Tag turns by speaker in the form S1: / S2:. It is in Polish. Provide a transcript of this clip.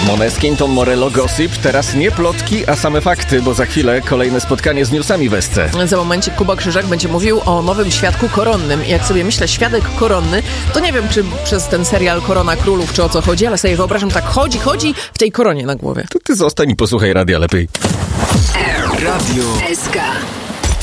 S1: Måneskin, Tom Morello, Gossip. Teraz nie plotki, a same fakty, bo za chwilę kolejne spotkanie z newsami w Esce.
S2: Za momencik Kuba Krzyżak będzie mówił o nowym świadku koronnym. I jak sobie myślę, świadek koronny, to nie wiem, czy przez ten serial Korona Królów, czy o co chodzi, ale sobie wyobrażam, tak chodzi w tej koronie na głowie.
S1: To ty zostań i posłuchaj radia lepiej.
S3: Radio SK.